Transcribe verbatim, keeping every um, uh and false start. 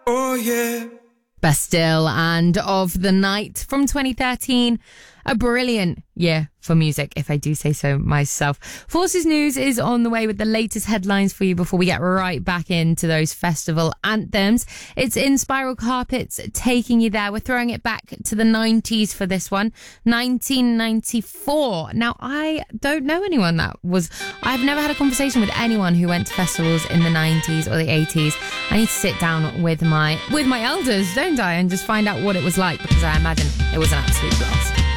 Oh yeah. Bastille and Of the Night from twenty thirteen. A brilliant year for music, if I do say so myself. Forces News is on the way with the latest headlines for you before we get right back into those festival anthems. It's In Spiral Carpets taking you there. We're throwing it back to the nineties for this one. nineteen ninety-four. Now, I don't know anyone that was... I've never had a conversation with anyone who went to festivals in the nineties or the eighties. I need to sit down with my with my elders, don't I, and just find out what it was like, because I imagine it was an absolute blast.